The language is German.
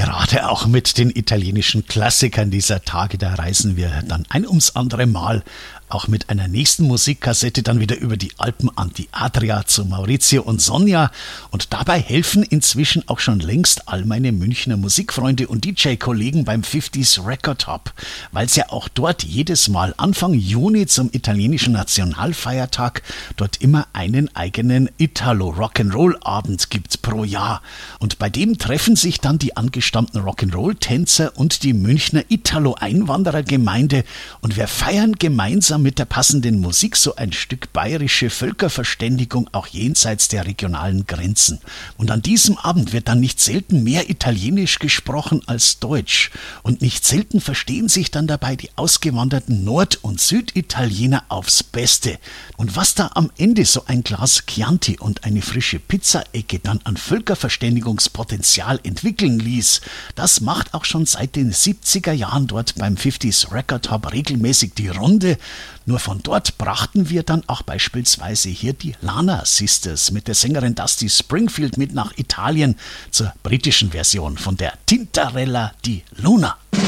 Gerade auch mit den italienischen Klassikern dieser Tage, da reisen wir dann ein ums andere Mal. Auch mit einer nächsten Musikkassette dann wieder über die Alpen an die Adria zu Maurizio und Sonja. Und dabei helfen inzwischen auch schon längst all meine Münchner Musikfreunde und DJ-Kollegen beim 50s Record Hub, weil es ja auch dort jedes Mal Anfang Juni zum italienischen Nationalfeiertag dort immer einen eigenen Italo-Rock'n'Roll-Abend gibt pro Jahr. Und bei dem treffen sich dann die angestammten Rock'n'Roll-Tänzer und die Münchner Italo-Einwanderergemeinde und wir feiern gemeinsam mit der passenden Musik so ein Stück bayerische Völkerverständigung auch jenseits der regionalen Grenzen. Und an diesem Abend wird dann nicht selten mehr Italienisch gesprochen als Deutsch. Und nicht selten verstehen sich dann dabei die ausgewanderten Nord- und Süditaliener aufs Beste. Und was da am Ende so ein Glas Chianti und eine frische Pizzaecke dann an Völkerverständigungspotenzial entwickeln ließ, das macht auch schon seit den 70er Jahren dort beim 50s Record Hub regelmäßig die Runde. Nur von dort brachten wir dann auch beispielsweise hier die Lana Sisters mit der Sängerin Dusty Springfield mit nach Italien zur britischen Version von der Tintarella di Luna.